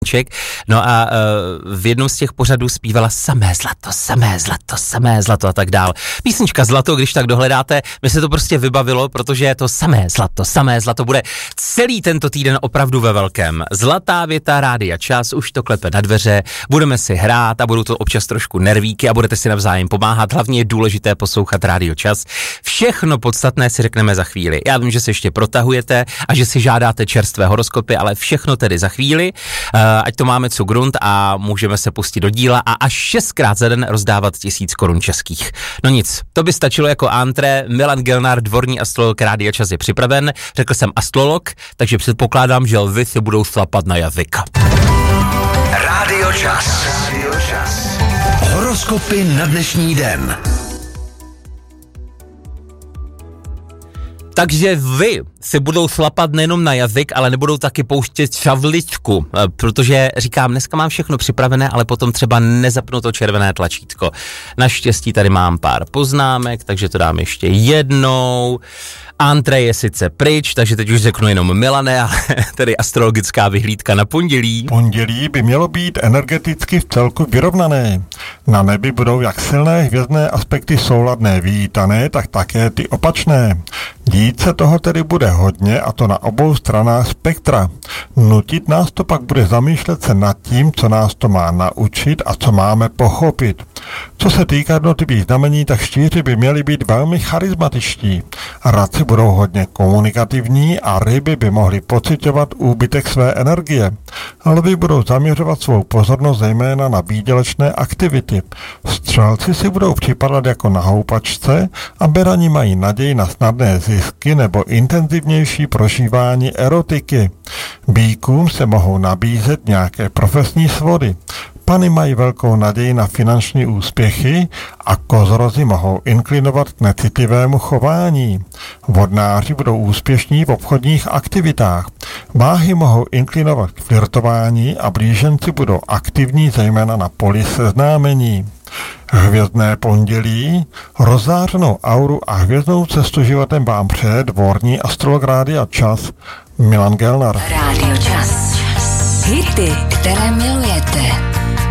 Havlíček. No a v jednom z těch pořadů zpívala samé zlato a tak dál. Písnička Zlato, když tak dohledáte, mi se to prostě vybavilo, protože je to samé zlato bude celý tento týden opravdu ve velkém. Zlatá věta Rádia Čas, už to klepe na dveře, budeme si hrát a budou to občas trošku nervíky a budete si navzájem pomáhat. Hlavně je důležité poslouchat Rádio Čas. Všechno podstatné si řekneme za chvíli. Já vím, že se ještě protahujete a že si žádáte čerstvé horoskopy, ale všechno tedy za chvíli, ať to máme co grunt a můžeme se pustit do díla a až 6krát za den rozdávat 1000 korun českých. No nic, to by stačilo jako antré. Milan Gelnár, dvorní astrolog Rádia Čas je připraven. Řekl jsem astrolog, takže předpokládám, že lvy si budou slapat na jazyk. Rádio Čas. Horoskopy na dnešní den. Takže vy si budou slapat nejenom na jazyk, ale nebudou taky pouštět šavličku, protože říkám, dneska mám všechno připravené, ale potom třeba nezapnu to červené tlačítko. Naštěstí tady mám pár poznámek, takže to dám ještě jednou. Antré je sice pryč, takže teď už řeknu jenom Milane, ale tedy astrologická vyhlídka na pondělí. Pondělí by mělo být energeticky vcelku vyrovnané. Na nebi budou jak silné hvězdné aspekty souladné vítané, tak také ty opačné. Dít se toho tedy bude hodně, a to na obou stranách spektra. Nutit nás to pak bude zamýšlet se nad tím, co nás to má naučit a co máme pochopit. Co se týká jednotlivých znamení, tak štíři by měli být velmi charismatičtí. Raci budou hodně komunikativní a ryby by mohly pociťovat úbytek své energie. Lvy budou zaměřovat svou pozornost zejména na výdělečné aktivity. Střelci si budou připadat jako na houpačce a berani mají naději na snadné zisky nebo intenzivnější prožívání erotiky. Býkům se mohou nabízet nějaké profesní svody. Pany mají velkou naději na finanční úspěchy a kozorozy mohou inklinovat k necitlivému chování. Vodnáři budou úspěšní v obchodních aktivitách. Váhy mohou inklinovat k flirtování a blíženci budou aktivní zejména na poli seznámení. Hvězdné pondělí, rozzářenou auru a hvězdnou cestu životem vám přeje dvorní astrolog Rádia Čas Milan Gelnár. Rádio Čas. Hity, které milujete.